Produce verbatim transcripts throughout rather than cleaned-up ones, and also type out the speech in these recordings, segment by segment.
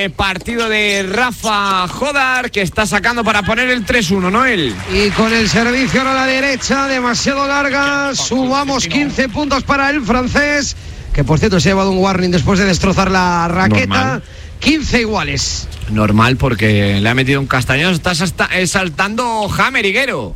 Partido de Rafa Jodar, que está sacando para poner el tres uno, Noel. Y con el servicio ahora a la derecha, demasiado larga, subamos quince puntos para el francés, que por cierto se ha llevado un warning después de destrozar la raqueta. Normal. quince iguales. Normal, porque le ha metido un castañazo. Está saltando Hammer, Higuero.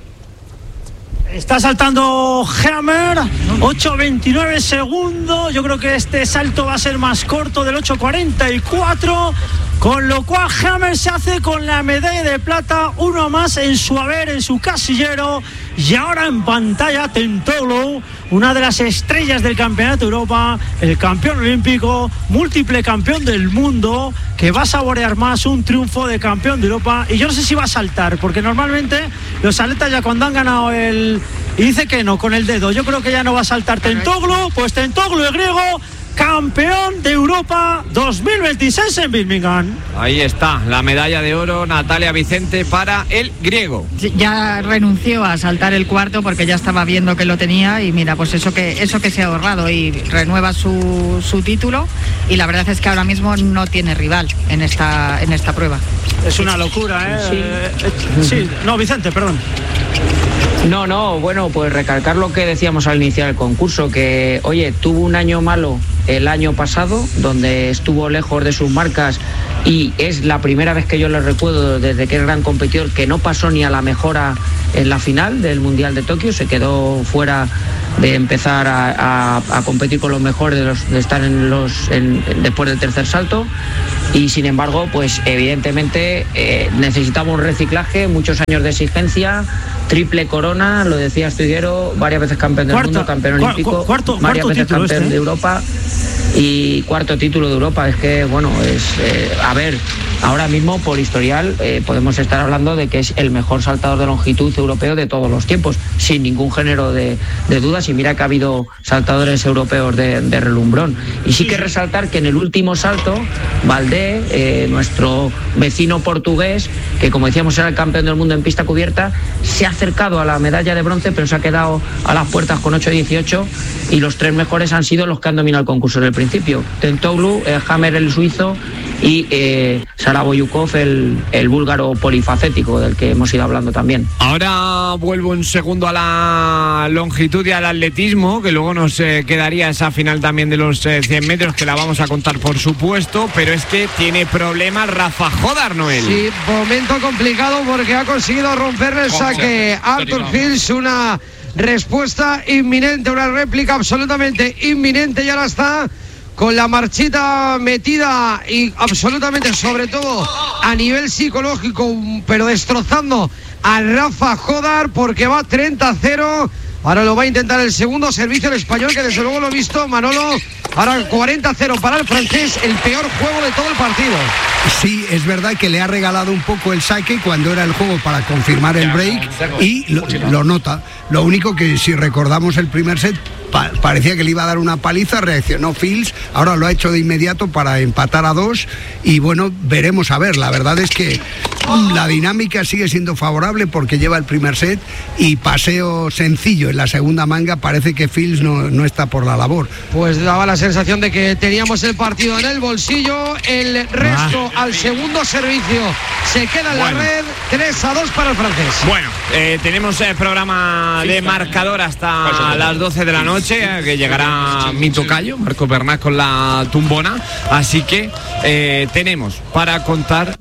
Está saltando Hammer, ocho veintinueve segundos. Yo creo que este salto va a ser más corto, del ocho cuarenta y cuatro. Con lo cual Hammer se hace con la medalla de plata, uno más en su haber, en su casillero. Y ahora en pantalla Tentoglou, una de las estrellas del Campeonato de Europa, el campeón olímpico, múltiple campeón del mundo, que va a saborear más un triunfo de campeón de Europa. Y yo no sé si va a saltar, porque normalmente los atletas ya cuando han ganado el... Y dice que no, con el dedo. Yo creo que ya no va a saltar Tentoglou, pues Tentoglou, el griego, campeón de Europa dos mil veintiséis en Birmingham. Ahí está, la medalla de oro, Natalia Vicente, para el griego. Ya renunció a saltar el cuarto porque ya estaba viendo que lo tenía, y mira, pues eso que eso que se ha ahorrado, y renueva su, su título, y la verdad es que ahora mismo no tiene rival en esta, en esta prueba. Es una locura, ¿eh? Sí, eh, sí. No, Vicente, perdón. No, no, bueno, pues recalcar lo que decíamos al iniciar el concurso, que, oye, tuvo un año malo el año pasado, donde estuvo lejos de sus marcas, y es la primera vez que yo le recuerdo desde que es gran competidor que no pasó ni a la mejora en la final del Mundial de Tokio, se quedó fuera de empezar a, a, a competir con los mejores, de, los, de estar en los en, después del tercer salto. Y sin embargo, pues evidentemente eh, necesitamos un reciclaje, muchos años de exigencia, triple corona, lo decía Estiguero, varias veces campeón del cuarto, mundo, campeón cu- olímpico, cuarto, varias cuarto veces campeón este, de Europa y cuarto título de Europa. Es que, bueno, es eh, a ver, ahora mismo por historial eh, podemos estar hablando de que es el mejor saltador de longitud europeo de todos los tiempos, sin ningún género de, de dudas, y mira que ha habido saltadores europeos de, de relumbrón. Y sí que resaltar que en el último salto, Valdé, eh, nuestro vecino portugués, que como decíamos era el campeón del mundo en pista cubierta, se ha acercado a la medalla de bronce, pero se ha quedado a las puertas con ocho dieciocho, y los tres mejores han sido los que han dominado el concurso desde el principio: Tentoglou, eh, Hammer, el suizo, y eh, Saraboyukov, el, el búlgaro polifacético del que hemos ido hablando también. Ahora vuelvo un segundo a la longitud y al atletismo, que luego nos eh, quedaría esa final también de los eh, cien metros, que la vamos a contar por supuesto, pero es que tiene problemas Rafa Jodar, Noel. Sí, momento complicado porque ha conseguido romperle el saque Arthur Fields, una respuesta inminente, una réplica absolutamente inminente, y ahora está con la marchita metida y absolutamente, sobre todo a nivel psicológico, pero destrozando a Rafa Jodar, porque va treinta a cero. Ahora lo va a intentar el segundo servicio el español, que desde luego lo he visto, Manolo. Ahora cuarenta a cero para el francés, el peor juego de todo el partido. Sí, es verdad que le ha regalado un poco el saque cuando era el juego para confirmar el break, y lo, lo nota. Lo único que, si recordamos el primer set, pa- parecía que le iba a dar una paliza, reaccionó Fields, ahora lo ha hecho de inmediato para empatar a dos, y bueno, veremos a ver. La verdad es que la dinámica sigue siendo favorable porque lleva el primer set y paseo sencillo en la segunda manga. Parece que Fields no, no está por la labor. Pues daba la sensación de que teníamos el partido en el bolsillo. El resto ah. al segundo servicio se queda en bueno. la red. tres a dos para el francés. Bueno, eh, tenemos el programa de marcador hasta las doce de la noche, eh, que llegará mi tocayo, Marco Bernat, con la tumbona. Así que eh, tenemos para contar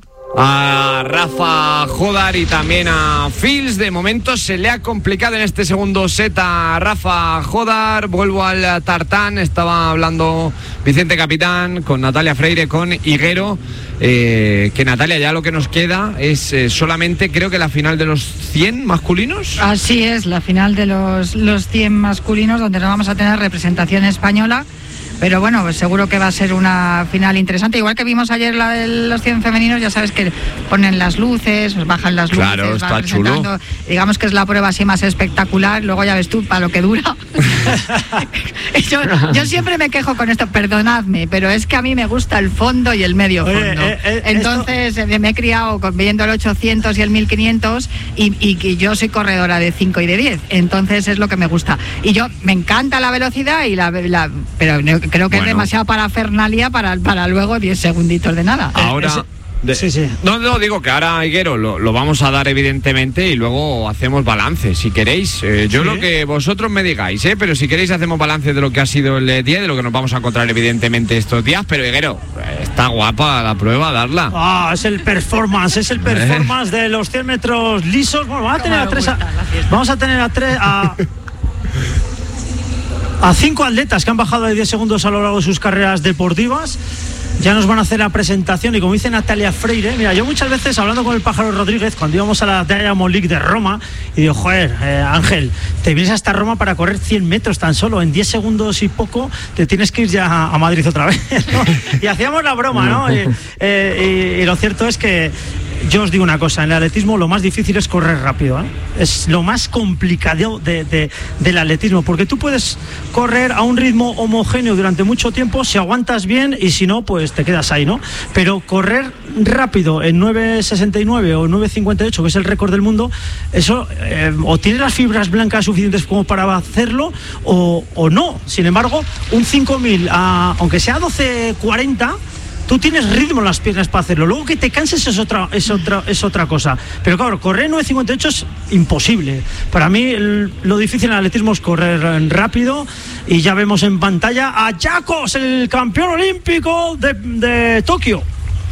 a Rafa Jodar y también a Fields. De momento se le ha complicado en este segundo set a Rafa Jodar. Vuelvo al tartán, estaba hablando Vicente Capitán con Natalia Freire, con Higuero, eh, que Natalia, ya lo que nos queda es eh, solamente, creo que la final de los cien masculinos. Así es, la final de los, los cien masculinos, donde no vamos a tener representación española. Pero bueno, pues seguro que va a ser una final interesante. Igual que vimos ayer la de los cien femeninos, ya sabes que ponen las luces, pues bajan las luces, claro, van está presentando. Chulo. Digamos que es la prueba así más espectacular. Luego ya ves tú, para lo que dura. yo, yo siempre me quejo con esto, perdonadme, pero es que a mí me gusta el fondo y el medio fondo. Oye, eh, eh, Entonces esto... me he criado viendo el ochocientos y el mil quinientos, y, y, y yo soy corredora de cinco y de diez. Entonces es lo que me gusta. Y yo, me encanta la velocidad, y la, la pero creo que Bueno. es demasiado parafernalia para, para luego diez segunditos de nada. Ahora... Ese- De- Sí, sí. No, no, digo que ahora, Higuero, lo, lo vamos a dar evidentemente y luego hacemos balance, si queréis. Eh, yo Sí. lo que vosotros me digáis, ¿eh? Pero si queréis hacemos balance de lo que ha sido el eh, día, de lo que nos vamos a encontrar evidentemente estos días. Pero, Higuero, eh, está guapa la prueba, darla. Ah, es el performance, es el performance de los cien metros lisos. Bueno, vamos a tener a tres, a- vamos a tener a tres, a, a cinco atletas que han bajado de diez segundos a lo largo de sus carreras deportivas. Ya nos van a hacer la presentación y como dice Natalia Freire, mira, yo muchas veces hablando con el Pájaro Rodríguez, cuando íbamos a la Diamond League de Roma, y digo, joder, eh, Ángel, te vienes hasta Roma para correr cien metros tan solo, en diez segundos y poco te tienes que ir ya a, a Madrid otra vez, ¿no? Y hacíamos la broma, ¿no? Y, eh, y, y lo cierto es que yo os digo una cosa, en el atletismo lo más difícil es correr rápido, ¿eh? Es lo más complicado de, de, del atletismo, porque tú puedes correr a un ritmo homogéneo durante mucho tiempo si aguantas bien y si no, pues te quedas ahí, ¿no? Pero correr rápido en nueve sesenta y nueve o nueve cincuenta y ocho, que es el récord del mundo, eso eh, o tienes las fibras blancas suficientes como para hacerlo o, o no. Sin embargo, un cinco mil, a, aunque sea doce cuarenta, tú tienes ritmo en las piernas para hacerlo. Luego que te canses es otra, es otra, es otra cosa. Pero claro, correr nueve cincuenta y ocho es imposible. Para mí el, lo difícil en el atletismo es correr rápido. Y ya vemos en pantalla a Jacos, el campeón olímpico de, de Tokio.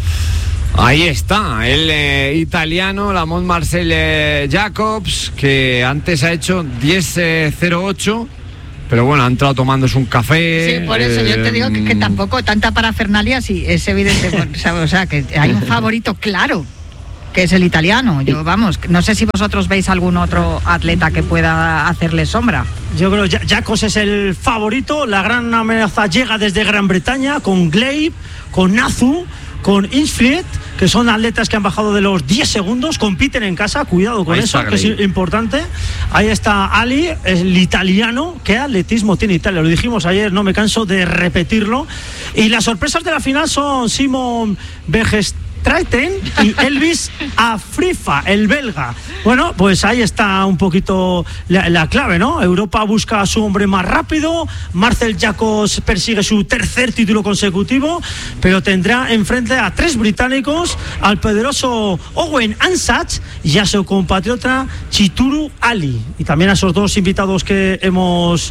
Ahí está, el eh, italiano, Lamont Marcel eh, Jacobs, que antes ha hecho diez cero ocho. Pero bueno, ha entrado tomándose un café. Sí, por eso eh, yo te digo que, que tampoco tanta parafernalia, sí, es evidente. O sea, que hay un favorito claro, que es el italiano. Yo, vamos, no sé si vosotros veis algún otro atleta que pueda hacerle sombra. Yo creo que Jacos es el favorito. La gran amenaza llega desde Gran Bretaña con Glaive, con Nazu, con Inchfleet, que son atletas que han bajado de los diez segundos, compiten en casa, cuidado con Ahí eso, está que es Glaive. importante. Ahí está Ali, el italiano. ¿Qué atletismo tiene Italia? Lo dijimos ayer, no me canso de repetirlo. Y las sorpresas de la final son Simon Vegestraeten y Elvis Afrifa, el belga. Bueno, pues ahí está un poquito la, la clave, ¿no? Europa busca a su hombre más rápido, Marcel Jacobs persigue su tercer título consecutivo, pero tendrá enfrente a tres británicos, al poderoso Owen Ansatz y a su compatriota Chituru Ali, y también a esos dos invitados que hemos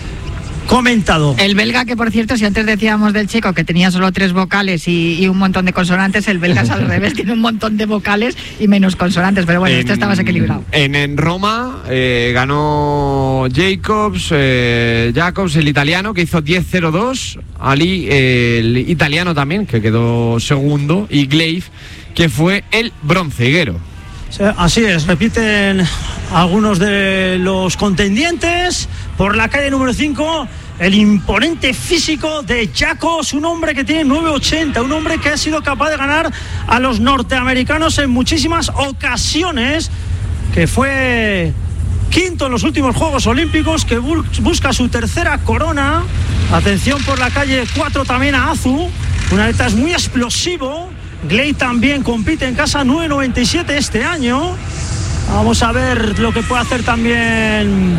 comentado. El belga, que por cierto, si antes decíamos del checo que tenía solo tres vocales y, y un montón de consonantes, el belga es al revés, tiene un montón de vocales y menos consonantes, pero bueno, en, esto está más equilibrado. En, en Roma eh, ganó Jacobs, eh, Jacobs, el italiano, que hizo diez cero dos, Ali, eh, el italiano también, que quedó segundo, y Glaive, que fue el bronceguero. Sí, así es, repiten algunos de los contendientes. Por la calle número cinco, el imponente físico de Jacobs, un hombre que tiene nueve ochenta, un hombre que ha sido capaz de ganar a los norteamericanos en muchísimas ocasiones, que fue quinto en los últimos Juegos Olímpicos, que bu- busca su tercera corona. Atención por la calle cuatro también a Azu, un atleta muy explosivo. Glaive también compite en casa, nueve noventa y siete este año. Vamos a ver lo que puede hacer también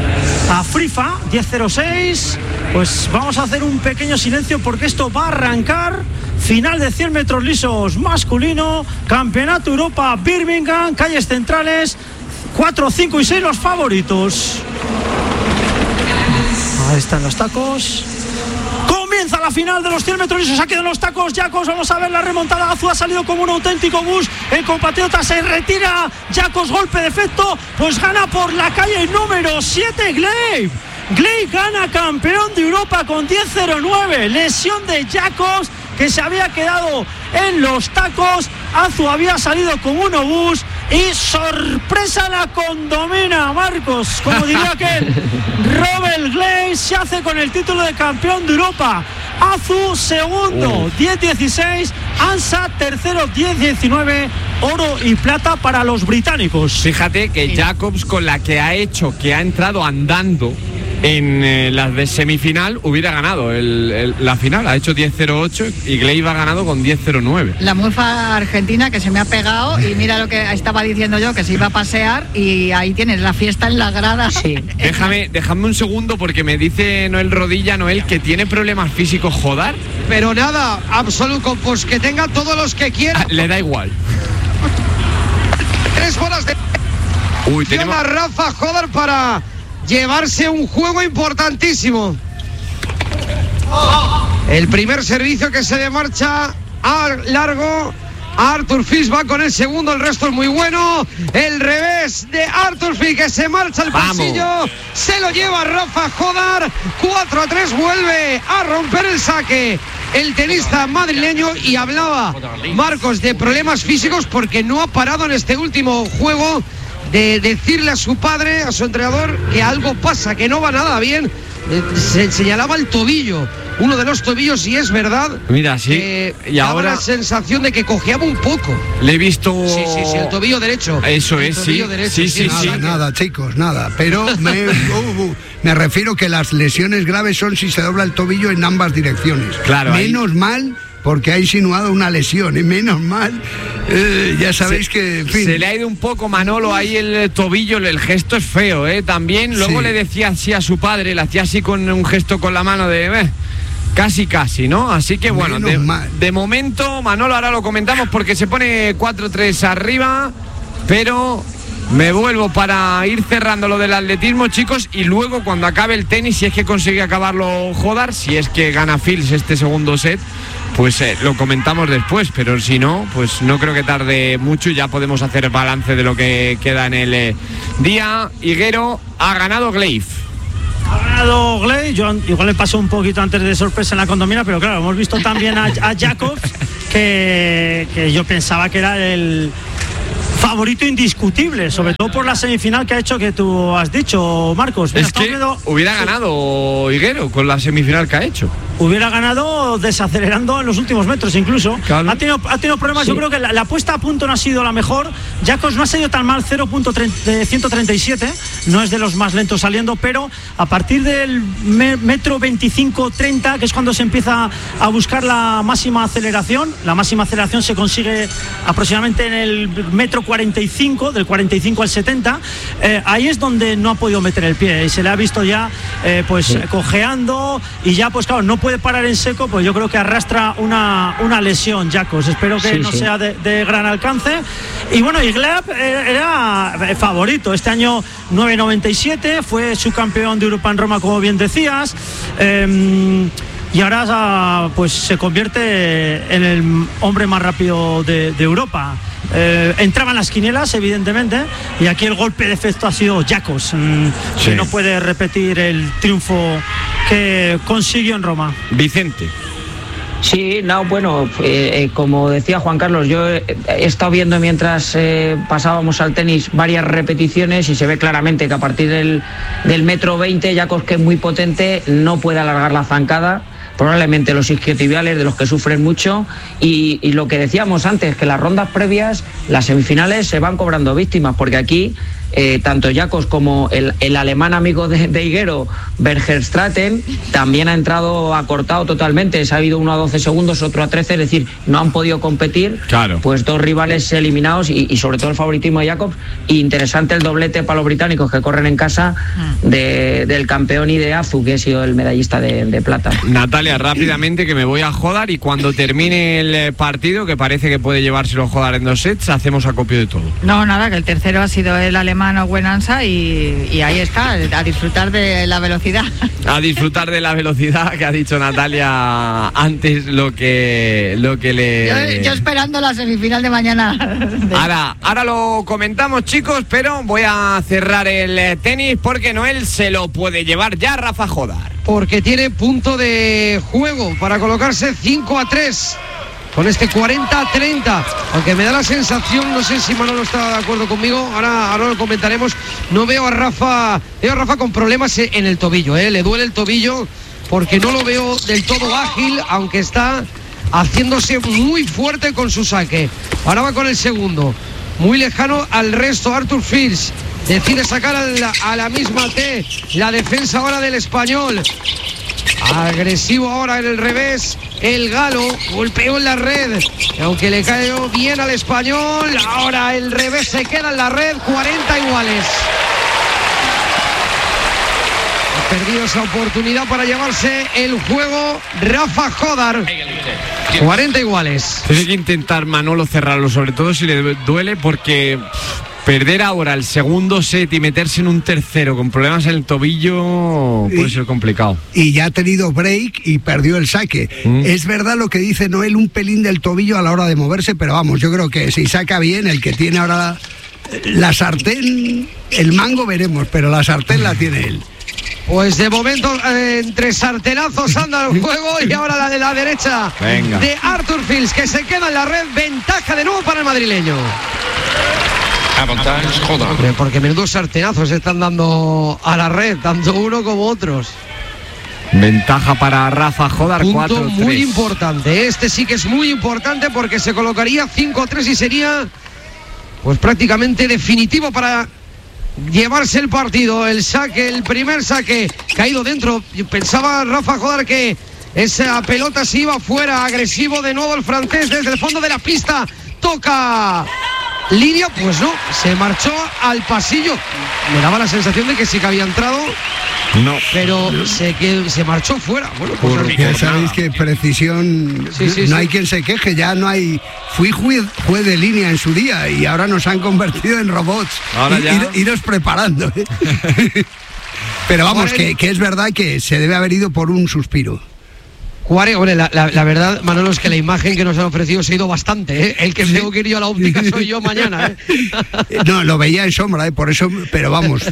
a Frifa, diez cero seis. Pues vamos a hacer un pequeño silencio porque esto va a arrancar. Final de cien metros lisos masculino, Campeonato Europa Birmingham, calles centrales, cuatro, cinco y seis los favoritos. Ahí están los tacos. Comienza la final de los cien metros lisos. Ha quedado los tacos Jacobs. Vamos a ver la remontada. Azu ha salido como un auténtico bus. El compatriota se retira. Jacobs, golpe de efecto. Pues gana por la calle número siete Glaive. Glaive gana campeón de Europa con diez cero nueve. Lesión de Jacobs, que se había quedado en los tacos. Azu había salido con un obús. Y sorpresa la condomina, Marcos. Como diría aquel, Robert Glaive se hace con el título de campeón de Europa. Azu segundo, diez dieciséis. Ansa tercero, diez diecinueve. Oro y plata para los británicos. Fíjate que Jacobs, con la que ha hecho, que ha entrado andando, en eh, las de semifinal hubiera ganado el, el, la final. Ha hecho diez cero ocho y Gleiv ha ganado con diez cero nueve. La mufa argentina que se me ha pegado, y mira lo que estaba diciendo yo, que se iba a pasear, y ahí tienes la fiesta en la grada. Sí. Déjame, déjame un segundo, porque me dice Noel Rodilla, Noel, que tiene problemas físicos Jodar. Pero nada, absoluto, pues que tenga todos los que quiera. Ah, le da igual. Tres bolas de... Uy, tenemos... a Rafa Jodar para llevarse un juego importantísimo. El primer servicio que se le marcha a largo. Arthur Fils va con el segundo, el resto es muy bueno. El revés de Arthur Fils que se marcha al pasillo, se lo lleva Rafa Jodar. cuatro a tres, vuelve a romper el saque el tenista madrileño. Y hablaba Marcos de problemas físicos porque no ha parado en este último juego de decirle a su padre, a su entrenador, que algo pasa, que no va nada bien. Se señalaba el tobillo, uno de los tobillos, y es verdad. Mira, sí. Eh, y ahora la sensación de que cojeaba un poco. Le he visto. Sí, sí, sí, el tobillo derecho. Eso el es, tobillo sí. Derecho, sí, sí, nada, sí. Nada, chicos, nada. Pero me, uh, uh, me refiero que las lesiones graves son si se dobla el tobillo en ambas direcciones. Claro. Menos ahí... mal, porque ha insinuado una lesión, y menos mal, eh, ya sabéis se, que, en fin. Se le ha ido un poco, Manolo, ahí el tobillo, el gesto es feo, ¿eh? También, luego Sí. le decía así a su padre, le hacía así con un gesto con la mano de... Eh, casi, casi, ¿no? Así que bueno, de, de momento, Manolo, ahora lo comentamos porque se pone cuatro tres arriba, pero... Me vuelvo para ir cerrando lo del atletismo, chicos, y luego cuando acabe el tenis, si es que consigue acabarlo Jodar, si es que gana Fils este segundo set, pues eh, lo comentamos después, pero si no, pues no creo que tarde mucho y ya podemos hacer balance de lo que queda en el eh, día. Higuero, ha ganado Gleiv. Ha ganado Gleiv, yo igual le pasó un poquito antes de sorpresa en la condomina, pero claro, hemos visto también a, a Jacobs, que, que yo pensaba que era el favorito indiscutible, sobre todo por la semifinal que ha hecho, que tú has dicho, Marcos. Mira, es que viendo... hubiera ganado Higuero con la semifinal que ha hecho. Hubiera ganado desacelerando en los últimos metros incluso. Claro. Ha tenido, ha tenido problemas, sí. Yo creo que la, la puesta a punto no ha sido la mejor. Jacobs no ha salido tan mal, cero punto ciento treinta y siete, no es de los más lentos saliendo, pero a partir del me, metro veinticinco treinta, que es cuando se empieza a buscar la máxima aceleración, la máxima aceleración se consigue aproximadamente en el metro cuarenta y cinco, del cuarenta y cinco al setenta, eh, ahí es donde no ha podido meter el pie y se le ha visto ya eh, pues sí. cojeando, y ya pues claro, no puede parar en seco, pues yo creo que arrastra una, una lesión Jacobs, espero que sí, no sí. sea de, de gran alcance. Y bueno, y Gleiv era favorito este año, nueve noventa y siete, fue subcampeón de Europa en Roma, como bien decías, eh, y ahora pues se convierte en el hombre más rápido de, de Europa. Eh, entraban las quinielas, evidentemente, y aquí el golpe de efecto ha sido Jacobs, mmm, sí. que no puede repetir el triunfo que consiguió en Roma. Vicente. Sí, no, bueno, eh, eh, como decía Juan Carlos, yo he, he estado viendo mientras eh, pasábamos al tenis varias repeticiones y se ve claramente que a partir del, del metro veinte, Jacobs, que es muy potente, no puede alargar la zancada. Probablemente los isquiotibiales, de los que sufren mucho, y, y lo que decíamos antes, que las rondas previas, las semifinales, se van cobrando víctimas, porque aquí eh, tanto Jacobs como el, el alemán amigo de, de Higuero, Bergerstraten, también ha entrado acortado totalmente, se ha ido uno a doce segundos, otro a trece, es decir, no han podido competir, claro. Pues dos rivales eliminados y, y sobre todo el favoritismo de Jacobs. Y interesante el doblete para los británicos que corren en casa de, del campeón y de Azu, que ha sido el medallista de, de plata. Natalia, rápidamente, que me voy a Jodar, y cuando termine el partido, que parece que puede llevárselo Jodar en dos sets, hacemos acopio de todo. No, nada, que el tercero ha sido el alemán Owen Ansa, y, y ahí está, a disfrutar de la velocidad. A disfrutar de la velocidad, que ha dicho Natalia antes, lo que, lo que le... Yo, yo esperando la semifinal de mañana. Ahora, ahora lo comentamos, chicos, pero voy a cerrar el tenis porque Noel se lo puede llevar ya Rafa Jodar. Porque tiene punto de juego para colocarse cinco a tres con este cuarenta a treinta, aunque me da la sensación, no sé si Manolo está de acuerdo conmigo, ahora, ahora lo comentaremos, no veo a Rafa, veo a Rafa con problemas en el tobillo, ¿eh? Le duele el tobillo porque no lo veo del todo ágil, aunque está haciéndose muy fuerte con su saque. Ahora va con el segundo, muy lejano al resto, Arthur Fils, decide sacar a la, a la misma T. La defensa ahora del Español. Agresivo ahora en el revés. El galo golpeó en la red. Aunque le cayó bien al Español. Ahora el revés se queda en la red. cuarenta iguales. Ha perdido esa oportunidad para llevarse el juego Rafa Jodar. cuarenta iguales. Tiene que intentar Manolo cerrarlo, sobre todo si le duele, porque pff, perder ahora el segundo set y meterse en un tercero con problemas en el tobillo puede ser complicado. Y ya ha tenido break y perdió el saque. Mm. Es verdad lo que dice Noel, un pelín del tobillo a la hora de moverse, pero vamos, yo creo que si saca bien, el que tiene ahora la, la sartén, el mango veremos, pero la sartén la tiene él. Pues de momento eh, entre sartenazos anda el juego y ahora la de la derecha. Venga. De Arthur Fils, que se queda en la red. Ventaja de nuevo para el madrileño. Hombre, porque menudos sartenazos se están dando a la red, tanto uno como otros. Ventaja para Rafa Jodar, cuatro tres. Punto muy importante. Este sí que es muy importante porque se colocaría cinco tres y sería pues prácticamente definitivo para llevarse el partido. El saque, el primer saque caído dentro. Pensaba Rafa Jodar que esa pelota se iba fuera. Agresivo de nuevo el francés desde el fondo de la pista. Toca línea, pues no, se marchó al pasillo. Me daba la sensación de que sí que había entrado. No, pero no. Se, que, se marchó fuera. Bueno, pues porque ya sabéis que precisión, sí, sí, no sí. hay quien se queje, ya no hay. Fui juez, juez de línea en su día y ahora nos han convertido en robots. Ahora y, ya. Ir, iros preparando. ¿eh? Pero vamos, que, que es verdad que se debe haber ido por un suspiro. Cuare, hombre, la, la, la verdad, Manolo, es que la imagen que nos han ofrecido se ha ido bastante, ¿eh? El que me tengo que ir yo a la óptica soy yo mañana, ¿eh? No, lo veía en sombra, ¿eh? Por eso, pero vamos.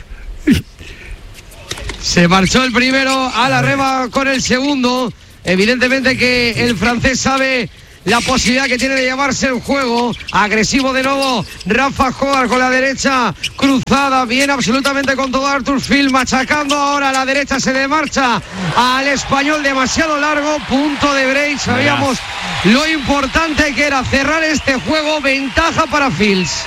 Se marchó el primero a la reba con el segundo. Evidentemente que el francés sabe la posibilidad que tiene de llevarse el juego. Agresivo de nuevo Rafa Jodar con la derecha cruzada, bien absolutamente con todo Arthur Fils, machacando ahora a la derecha, se le marcha al español demasiado largo, punto de break. Sabíamos lo importante que era cerrar este juego, ventaja para Fils.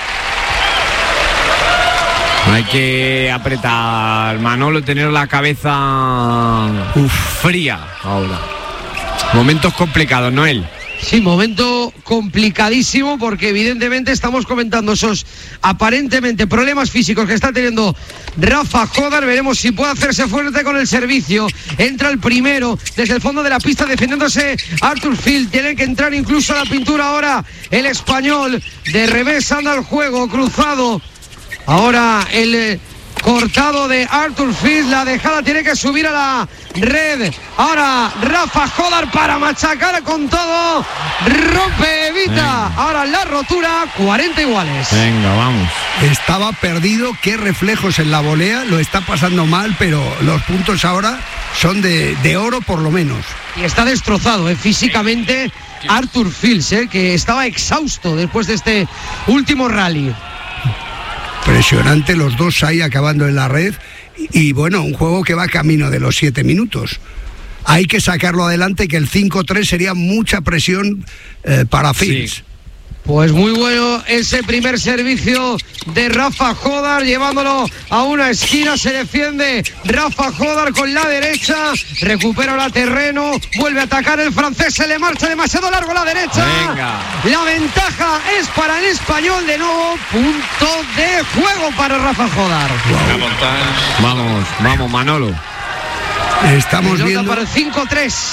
Hay que apretar, Manolo, tener la cabeza uf, fría ahora. Momentos complicados, Noel. Sí, momento complicadísimo porque evidentemente estamos comentando esos aparentemente problemas físicos que está teniendo Rafa Jodar. Veremos si puede hacerse fuerte con el servicio. Entra el primero desde el fondo de la pista defendiéndose Arthur Fils. Tiene que entrar incluso a la pintura ahora el español. De revés anda el juego, cruzado. Ahora el eh, cortado de Arthur Fils, la dejada tiene que subir a la red. Ahora Rafa Jodar para machacar con todo. Rompe, evita. Venga. Ahora la rotura, cuarenta iguales. Venga, vamos. Estaba perdido, qué reflejos en la volea, lo está pasando mal, pero los puntos ahora son de, de oro por lo menos. Y está destrozado, ¿eh? Físicamente Arthur Fils, ¿eh? Que estaba exhausto después de este último rally. Impresionante los dos ahí acabando en la red y, y bueno, un juego que va camino de los siete minutos. Hay que sacarlo adelante, que el cinco tres sería mucha presión eh, para Fils. Sí. Pues muy bueno ese primer servicio de Rafa Jodar, llevándolo a una esquina, se defiende Rafa Jodar con la derecha, recupera la terreno, vuelve a atacar el francés, se le marcha demasiado largo la derecha. Venga. La ventaja es para el español de nuevo, punto de juego para Rafa Jodar. Wow. Vamos, vamos Manolo. Estamos viendo para el cinco tres.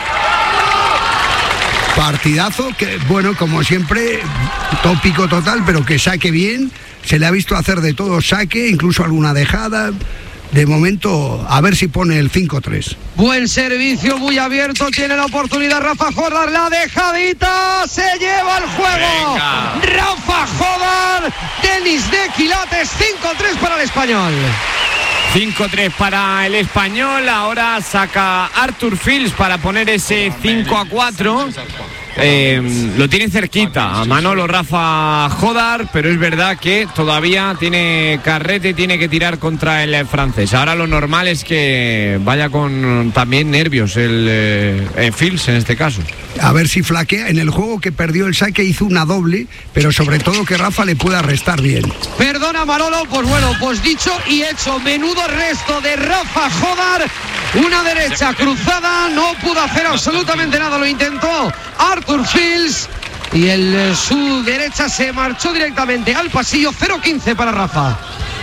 Partidazo que, bueno, como siempre, tópico total, pero que saque bien. Se le ha visto hacer de todo, saque, incluso alguna dejada. De momento, a ver si pone el cinco tres. Buen servicio, muy abierto, tiene la oportunidad Rafa Jodar, la dejadita, se lleva el juego. Venga. Rafa Jodar, tenis de quilates, cinco tres para el español. cinco tres para el español, ahora saca Arthur Fils para poner ese cinco a cuatro eh, lo tiene cerquita a Manolo Rafa Jodar, pero es verdad que todavía tiene carrete, tiene que tirar contra el francés. Ahora lo normal es que vaya con también nervios el eh, Fils en este caso. A ver si flaquea. En el juego que perdió el saque hizo una doble, pero sobre todo que Rafa le pueda restar bien. Perdona Manolo, pues bueno, pues dicho y hecho, menudo resto de Rafa Jodar, una derecha cruzada, no pudo hacer absolutamente nada, lo intentó Arthur Fils y el su derecha se marchó directamente al pasillo. Cero quince para Rafa.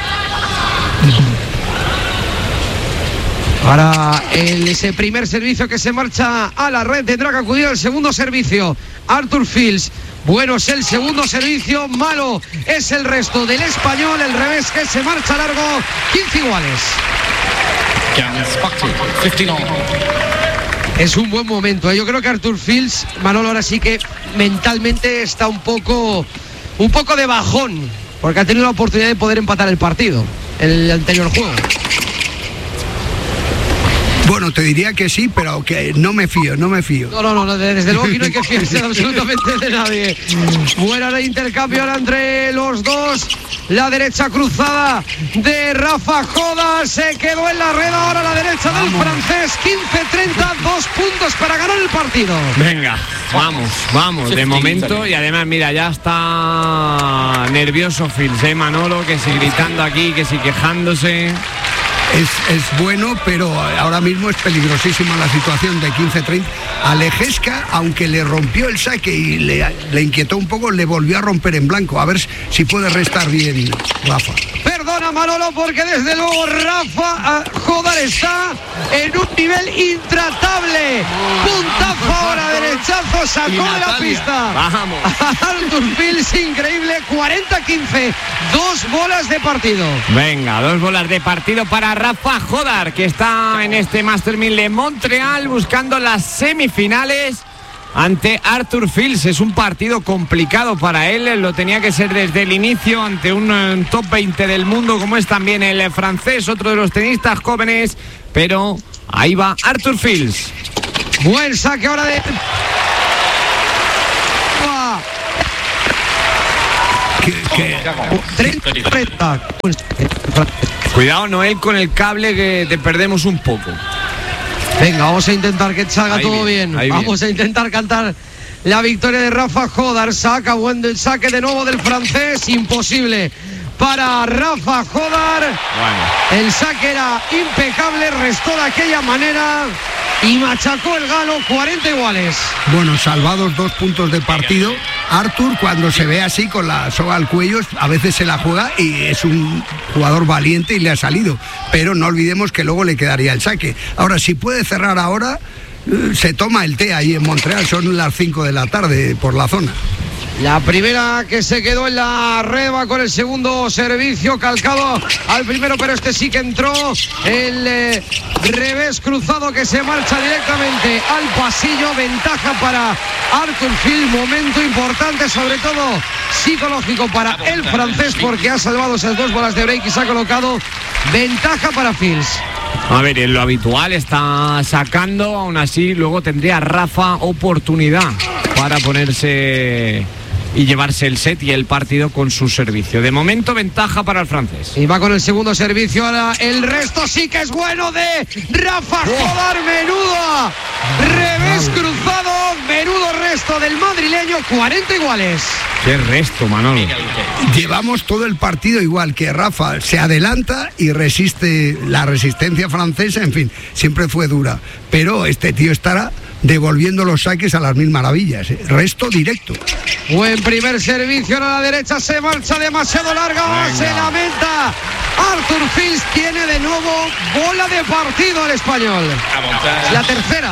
Para el, ese primer servicio que se marcha a la red tendrá que acudir al segundo servicio Arthur Fils. Bueno es el segundo servicio, malo es el resto del español, el revés que se marcha largo, quince iguales. Es un buen momento, ¿eh? Yo creo que Arthur Fils, Manolo, ahora sí que mentalmente está un poco, un poco de bajón, porque ha tenido la oportunidad de poder empatar el partido en el anterior juego. Bueno, te diría que sí, pero que no me fío, no me fío. No, no, no, desde luego que no hay que fiarse absolutamente de nadie. Buena de intercambio ahora entre los dos. La derecha cruzada de Rafa Jodar se quedó en la red, ahora la derecha del vamos. francés. quince treinta, dos puntos para ganar el partido. Venga, vamos, vamos, de momento. Y además, mira, ya está nervioso Fils, ¿eh, Manolo? Que si gritando aquí, que si quejándose. Es, es bueno, pero ahora mismo es peligrosísima la situación de quince treinta. Alejesca, aunque le rompió el saque y le, le inquietó un poco, le volvió a romper en blanco. A ver si puede restar bien Rafa. Perdona Manolo, porque desde luego Rafa uh, Jodar está en un nivel intratable. Puntazo ahora, derechazo, sacó de la pista. Vamos. Arthur Fils, increíble, cuarenta quince, dos bolas de partido. Venga, dos bolas de partido para Rafa Jodar, que está en este Master mil de Montreal buscando las semifinales ante Arthur Fils. Es un partido complicado para él, lo tenía que ser desde el inicio ante un, un top veinte del mundo como es también el francés, otro de los tenistas jóvenes, pero ahí va Arthur Fils. Buen saque ahora de... treinta treinta. Cuidado, Noel, con el cable, que te perdemos un poco. Venga, vamos a intentar que salga ahí todo bien, bien. Vamos bien. a intentar cantar la victoria de Rafa Jodar. Saca buen del saque de nuevo del francés, imposible para Rafa Jodar. Bueno. El saque era impecable, restó de aquella manera y machacó el galo. Cuarenta iguales. Bueno, salvados dos puntos de partido. Arthur, cuando se ve así con la soga al cuello, a veces se la juega y es un jugador valiente y le ha salido, pero no olvidemos que luego le quedaría el saque. Ahora, si puede cerrar ahora, se toma el té ahí en Montreal. Son las cinco de la tarde por la zona. La primera que se quedó en la red va con el segundo servicio calcado al primero, pero este sí que entró. El eh, revés cruzado que se marcha directamente al pasillo. Ventaja para Arthur Fils. Momento importante, sobre todo psicológico para el francés, porque ha salvado esas dos bolas de break y se ha colocado ventaja para Fils. A ver, en lo habitual está sacando, aún así luego tendría Rafa oportunidad para ponerse y llevarse el set y el partido con su servicio. De momento, ventaja para el francés. Y va con el segundo servicio ahora. El resto sí que es bueno de Rafa Jodar. Menudo revés cruzado, menudo resto del madrileño. cuarenta iguales. Qué resto, Manolo. Llevamos todo el partido igual, que Rafa se adelanta y resiste. La resistencia francesa, en fin, siempre fue dura, pero este tío estará devolviendo los saques a las mil maravillas, ¿eh? Resto directo. Buen primer servicio a la derecha, se marcha demasiado larga. Venga. Se lamenta Arthur Fils, tiene de nuevo bola de partido el español. La tercera.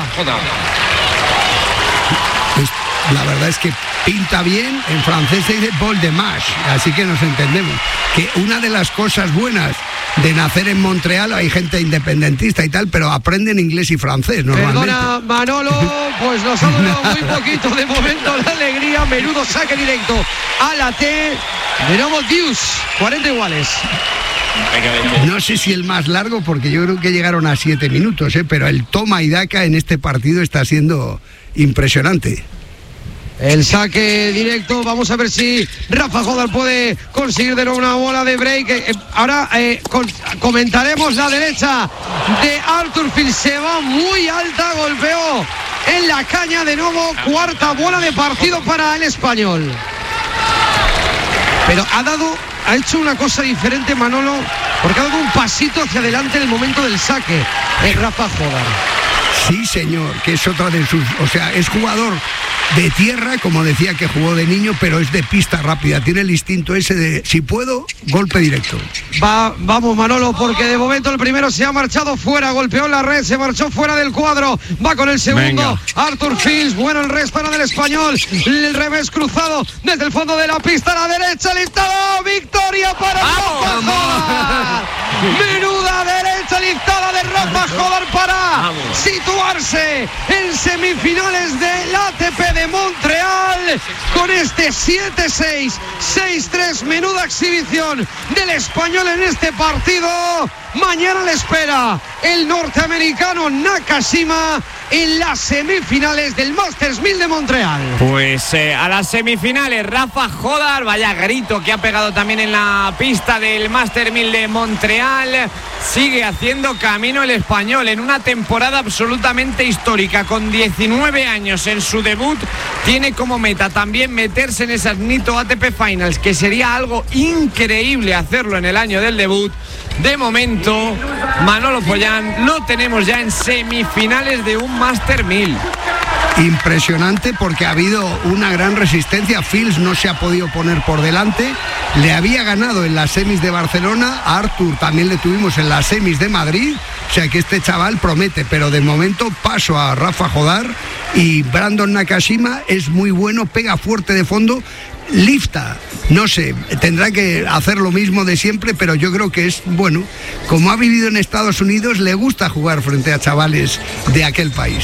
Pues, la verdad es que pinta bien. En francés se dice bol de match, así que nos entendemos. Que una de las cosas buenas de nacer en Montreal, hay gente independentista y tal, pero aprenden inglés y francés normalmente. Perdona, Manolo, pues nos ha durado muy poquito de momento la alegría. Menudo saque directo a la T. De nuevo Dius, cuarenta iguales. No sé si el más largo, porque yo creo que llegaron a siete minutos, ¿eh? Pero el toma y daca en este partido está siendo impresionante. El saque directo, vamos a ver si Rafa Jodar puede conseguir de nuevo una bola de break. Eh, ahora eh, con, comentaremos la derecha de Arthur Fils, se va muy alta, golpeó en la caña de nuevo, cuarta bola de partido para el español. Pero ha dado, ha hecho una cosa diferente Manolo, porque ha dado un pasito hacia adelante en el momento del saque, el Rafa Jodar. Sí, señor, que es otra de sus... O sea, es jugador de tierra, como decía que jugó de niño, pero es de pista rápida. Tiene el instinto ese de, si puedo, golpe directo. Va, vamos, Manolo, porque de momento el primero se ha marchado fuera, golpeó la red, se marchó fuera del cuadro. Va con el segundo, venga. Arthur Fils, bueno el resto del español. El revés cruzado desde el fondo de la pista a la derecha, listado, victoria para Rafa Jodar. Menuda derecha listada de Rafa Jodar para vamos. Situarse en semifinales del A T P de Montreal con este siete seis, seis tres, menuda exhibición del español en este partido. Mañana le espera el norteamericano Nakashima en las semifinales del Masters mil de Montreal. Pues eh, a las semifinales Rafa Jodar, vaya grito que ha pegado también en la pista del Masters mil de Montreal. Sigue haciendo camino el español en una temporada absolutamente histórica, con diecinueve años en su debut. Tiene como meta también meterse en esas Nitto A T P Finals, que sería algo increíble hacerlo en el año del debut. De momento, Manolo Pollán lo tenemos ya en semifinales de un Master mil. Impresionante, porque ha habido una gran resistencia. Fils no se ha podido poner por delante. Le había ganado en las semis de Barcelona. A Arthur también le tuvimos en las semis de Madrid. O sea que este chaval promete, pero de momento paso a Rafa Jodar. Y Brandon Nakashima es muy bueno, pega fuerte de fondo, lifta, no sé, tendrá que hacer lo mismo de siempre, pero yo creo que es bueno. Como ha vivido en Estados Unidos, le gusta jugar frente a chavales de aquel país.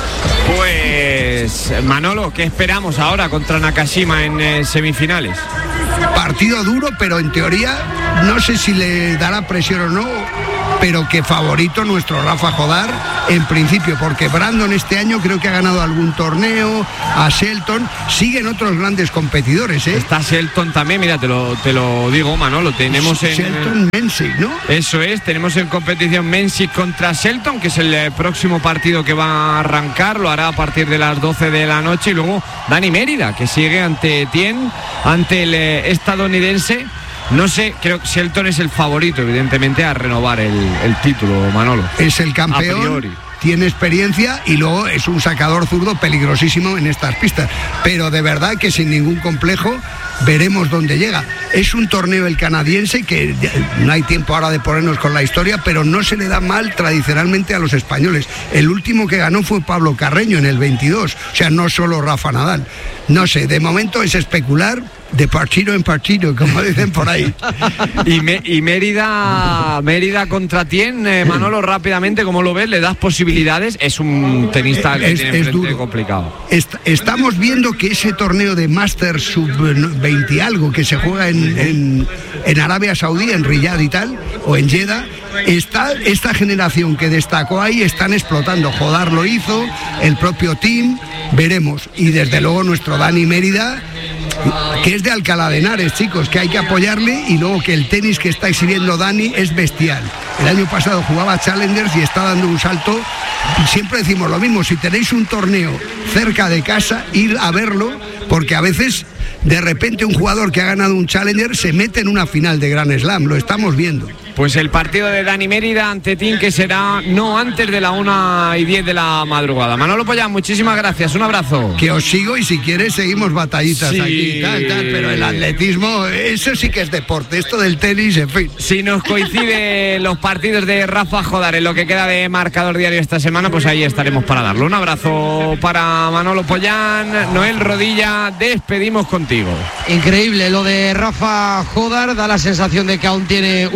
Pues Manolo, ¿qué esperamos ahora contra Nakashima en eh, semifinales? Partido duro, pero en teoría no sé si le dará presión o no, pero que favorito nuestro Rafa Jodar en principio, porque Brandon este año creo que ha ganado algún torneo, a Shelton, siguen otros grandes competidores, ¿eh? Está Shelton también, mira, te lo, te lo digo, Manolo, tenemos en... Shelton Menzies, ¿no? Eso es, tenemos en competición Menzies contra Shelton, que es el eh, próximo partido que va a arrancar, lo hará a partir de las doce de la noche, y luego Dani Mérida, que sigue ante Tien, ante el eh, estadounidense. No sé, creo que Shelton es el favorito, evidentemente, a renovar el, el título, Manolo. Es el campeón, tiene experiencia y luego es un sacador zurdo peligrosísimo en estas pistas. Pero de verdad que sin ningún complejo veremos dónde llega. Es un torneo el canadiense que no hay tiempo ahora de ponernos con la historia, pero no se le da mal tradicionalmente a los españoles. El último que ganó fue Pablo Carreño en el veintidós, o sea, no solo Rafa Nadal. No sé, de momento es especular, de partido en partido, como dicen por ahí. Y, me, y Mérida Mérida contra Tien, eh, Manolo, rápidamente, ¿cómo lo ves? ¿Le das posibilidades? Es un tenista que es, tiene es duro. complicado. Est estamos viendo que ese torneo de Masters sub veinte algo que se juega en, en, en Arabia Saudí, en Riyadh y tal, o en Jeddah, está esta generación que destacó ahí, están explotando. Jodar lo hizo, el propio Team, veremos. Y desde luego nuestro Dani Mérida, que es de Alcalá de Henares, chicos, que hay que apoyarle, y luego que el tenis que está exhibiendo Dani es bestial. El año pasado jugaba Challengers y está dando un salto. Siempre decimos lo mismo, si tenéis un torneo cerca de casa, ir a verlo, porque a veces de repente un jugador que ha ganado un Challenger se mete en una final de Grand Slam, lo estamos viendo. Pues el partido de Dani Mérida ante Tim, que será no antes de la una y diez de la madrugada. Manolo Pollán, muchísimas gracias, un abrazo. Que os sigo y si quieres seguimos batallitas sí. aquí, tal, tal, pero el atletismo, eso sí que es deporte, esto del tenis, en fin. Si nos coinciden los partidos de Rafa Jodar en lo que queda de marcador diario esta semana, pues ahí estaremos para darlo. Un abrazo para Manolo Pollán. Noel Rodilla, despedimos contigo. Increíble lo de Rafa Jodar, da la sensación de que aún tiene una marchita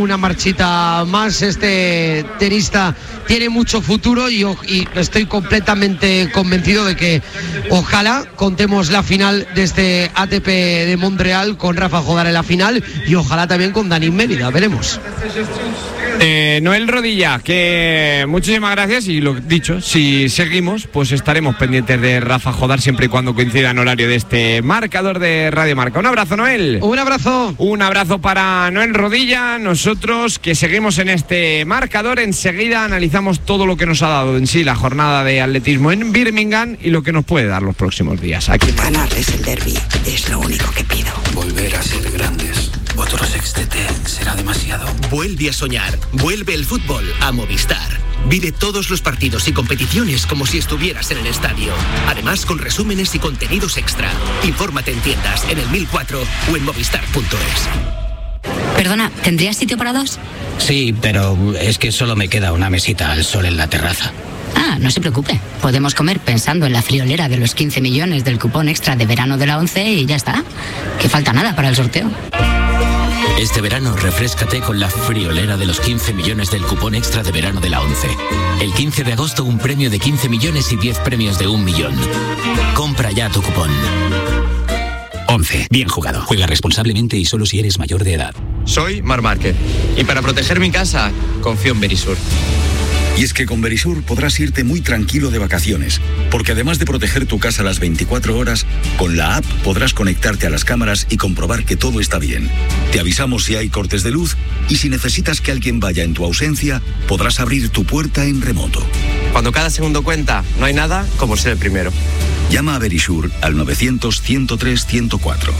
temporadita más. Este tenista tiene mucho futuro y, y estoy completamente convencido de que ojalá contemos la final de este A T P de Montreal con Rafa Jodar en la final y ojalá también con Dani Mérida, veremos. Eh, Noel Rodilla, que muchísimas gracias y lo dicho, si seguimos pues estaremos pendientes de Rafa Jodar siempre y cuando coincida en horario de este marcador de Radio Marca. Un abrazo, Noel. Un abrazo. Un abrazo para Noel Rodilla. Nosotros que seguimos en este marcador, enseguida analizamos todo lo que nos ha dado en sí la jornada de atletismo en Birmingham y lo que nos puede dar los próximos días. Aquí ganarles el derbi es lo único que pido. Volver a ser grandes. Otro sextete será demasiado. Vuelve a soñar. Vuelve el fútbol a Movistar. Vive todos los partidos y competiciones como si estuvieras en el estadio. Además, con resúmenes y contenidos extra. Infórmate en tiendas, en el mil cuatro o en movistar punto es. Perdona, ¿tendrías sitio para dos? Sí, pero es que solo me queda una mesita al sol en la terraza. Ah, no se preocupe. Podemos comer pensando en la friolera de los quince millones del cupón extra de verano de la ONCE y ya está. Que falta nada para el sorteo. Este verano refréscate con la friolera de los quince millones del cupón extra de verano de la ONCE. El quince de agosto un premio de quince millones y diez premios de un millón. Compra ya tu cupón. ONCE. Bien jugado. Juega responsablemente y solo si eres mayor de edad. Soy Mar Márquez y para proteger mi casa confío en Verisur. Y es que con Verisur podrás irte muy tranquilo de vacaciones, porque además de proteger tu casa las veinticuatro horas, con la app podrás conectarte a las cámaras y comprobar que todo está bien. Te avisamos si hay cortes de luz y si necesitas que alguien vaya en tu ausencia, podrás abrir tu puerta en remoto. Cuando cada segundo cuenta, no hay nada como ser el primero. Llama a Verisur al novecientos, ciento tres, ciento cuatro.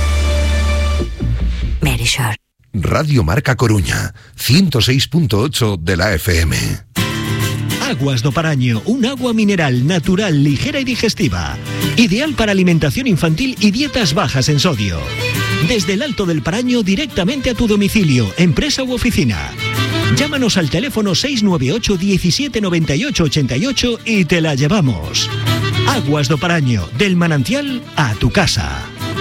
Verisur. Radio Marca Coruña, ciento seis punto ocho de la F M. Aguas do Paraño, un agua mineral natural, ligera y digestiva. Ideal para alimentación infantil y dietas bajas en sodio. Desde el Alto del Paraño directamente a tu domicilio, empresa u oficina. Llámanos al teléfono seis nueve ocho, diecisiete, noventa y ocho, ochenta y ocho y te la llevamos. Aguas do Paraño, del manantial a tu casa.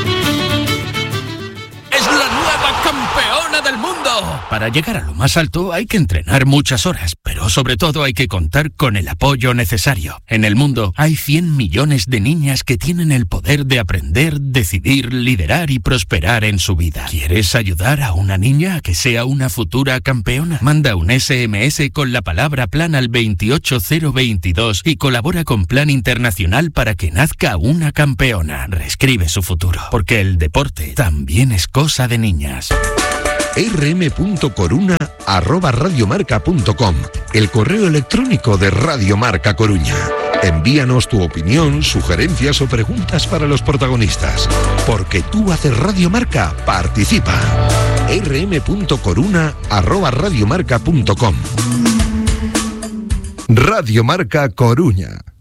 ¡Es la nueva campeona del mundo! Para llegar a lo más alto hay que entrenar muchas horas, pero sobre todo hay que contar con el apoyo necesario. En el mundo hay cien millones de niñas que tienen el poder de aprender, decidir, liderar y prosperar en su vida. ¿Quieres ayudar a una niña a que sea una futura campeona? Manda un ese eme ese con la palabra plan al veintiocho cero veintidós y colabora con Plan Internacional para que nazca una campeona. Reescribe su futuro, porque el deporte también es cosa de niñas. erre eme punto coruna arroba radiomarca punto com, el correo electrónico de Radio Marca Coruña. Envíanos tu opinión, sugerencias o preguntas para los protagonistas. Porque tú haces Radio Marca, participa. erre eme punto coruna arroba radiomarca punto com. Radio Marca Coruña.